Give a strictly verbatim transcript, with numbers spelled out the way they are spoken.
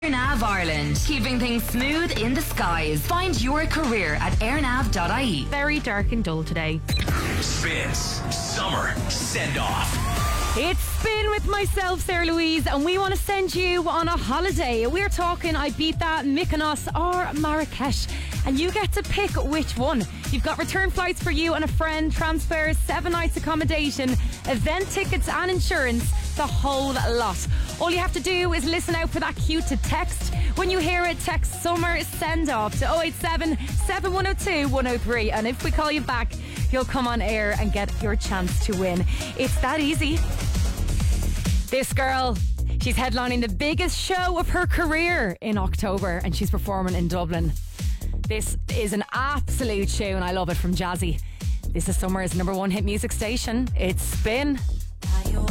AirNav Ireland, keeping things smooth in the skies. Find your career at airnav dot I E. Very dark and dull today. Spins Summer Send Off. It's Spin with myself, Sarah Louise, and we want to send you on a holiday. We're talking Ibiza, Mykonos or Marrakesh, and you get to pick which one. You've got return flights for you and a friend, transfers, seven nights accommodation, event tickets and insurance, the whole lot. All you have to do is listen out for that cue to text. When you hear it, text Summer Send Off to oh eight seven, seven one oh two, one oh three, and if we call you back, you'll come on air and get your chance to win. It's that easy. This girl, she's headlining the biggest show of her career in October, and she's performing in Dublin. This is an absolute tune. I love it, from Jazzy. This is Summer's number one hit music station. It's Spin.